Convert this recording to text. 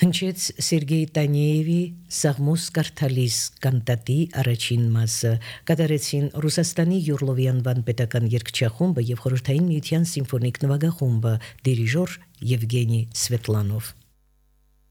Հնչեց Սերգեյ Տանեևի Սաղմոս Կարթալիս կանտատի առաջին մասը, կատարեցին Ռուսաստանի Յուրլովի անվան պետական երգչախումբը եւ Խորհրդային Միության սիմֆոնիկ նվագախումբը, դիրիժոր Եվգենի Սվետլանով։